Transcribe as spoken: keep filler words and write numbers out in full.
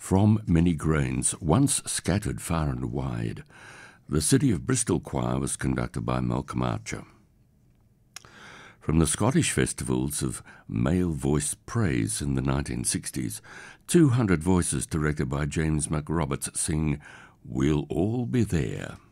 From many grains, once scattered far and wide, the City of Bristol Choir was conducted by Malcolm Archer. From the Scottish festivals of male voice praise in the nineteen sixties, two hundred voices directed by James McRoberts sing "We'll All Be There."